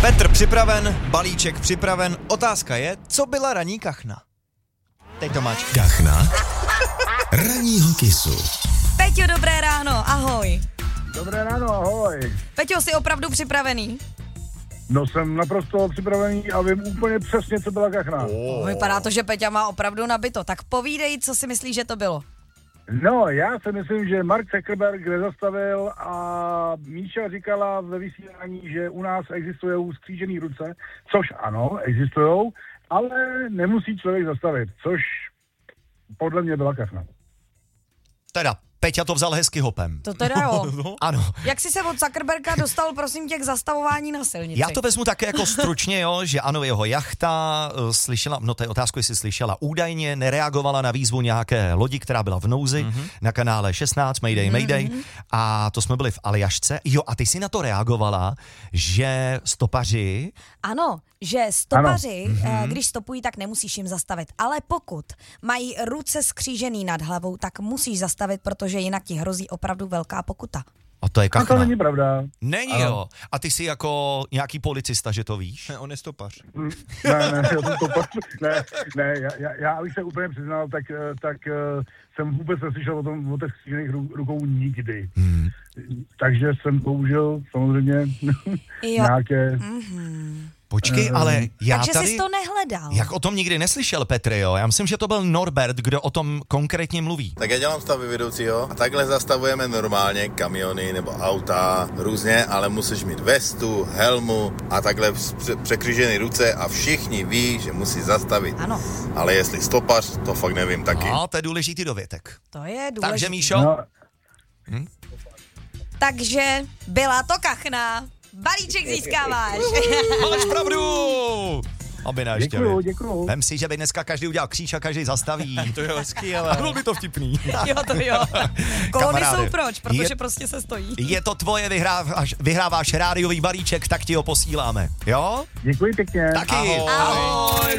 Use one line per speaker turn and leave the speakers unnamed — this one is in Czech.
Petr připraven, balíček připraven. Otázka je, co byla ranní kachna? Teď Tomáček.
Kachna ranního Kissu.
Peťo, dobré ráno, ahoj.
Dobré ráno, ahoj.
Peťo, jsi opravdu připravený?
No jsem naprosto připravený a vím úplně přesně, co byla kachna.
Vypadá to, že Peťa má opravdu nabito. Tak povídej, co si myslíš, že to bylo?
No, já si myslím, že Mark Zuckerberg nezastavil a Míša říkala ve vysílání, že u nás existují skřížený ruce, což ano, existují, ale nemusí člověk zastavit, což podle mě byla kachna.
Teda, Peťa to vzal hezky hopem.
To teda jo.
Ano.
Jak jsi se od Zuckerberga dostal, prosím tě, k zastavování na silnici?
Já to vezmu také jako stručně, jo, že ano, jeho jachta slyšela, no to je otázku, jestli slyšela, údajně nereagovala na výzvu nějaké lodi, která byla v nouzi, na kanále 16, Mayday, a to jsme byli v Aljašce. Jo, a ty jsi na to reagovala, že stopaři...
Ano, že stopaři, když stopují, tak nemusíš jim zastavit. Ale pokud mají ruce skřížený nad hlavou, tak musíš zastavit, protože jinak ti hrozí opravdu velká pokuta.
A to je
A
kachna.
to není pravda.
Není
Ano.
jo. A ty jsi jako nějaký policista, že to víš?
On je stopař.
Ne, já jsem to já abych se úplně přiznal, tak jsem vůbec neslyšel o těch skřížených rukou nikdy. Takže jsem použil samozřejmě nějaké...
Počkej, ale já
Takže
tady...
jsi to nehledal.
Jak o tom nikdy neslyšel, Petr, jo? Já myslím, že to byl Norbert, kdo o tom konkrétně mluví.
Tak já dělám stavby vedoucího a takhle zastavujeme normálně kamiony nebo auta různě, ale musíš mít vestu, helmu a takhle překřížené ruce a všichni ví, že musí zastavit.
Ano.
Ale jestli stopař, to fakt nevím taky.
No, to je důležitý dovětek.
To je důležité.
Takže, Míšo,
No,
Takže byla to kachna. Balíček získáváš.
máš pravdu! Aby náštěvy.
děkuju.
Vem si, že by dneska každý udělal kříž a každý zastaví.
To je hezký, ale...
A bylo by to vtipný.
Jo, to jo. Kolony
Kamaráde,
jsou proč? Protože
je-
prostě se stojí.
Je to tvoje, vyhráváš rádiový balíček, tak ti ho posíláme. Jo?
Děkuji pěkně.
Taky.
Ahoj.
Ahoj.